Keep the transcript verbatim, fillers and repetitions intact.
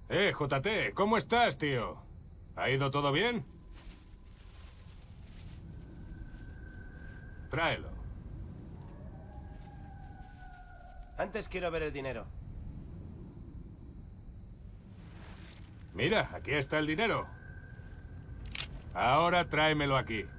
Eh, J T, ¿cómo estás, tío? ¿Ha ido todo bien? Tráelo. Antes quiero ver el dinero. Mira, aquí está el dinero. Ahora tráemelo aquí.